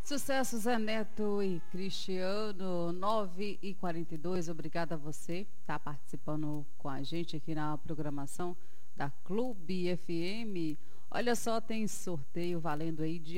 Sucesso, Zé Neto e Cristiano, 9h42. Obrigada a você que está participando com a gente aqui na programação da Clube FM. Olha só, tem sorteio valendo aí de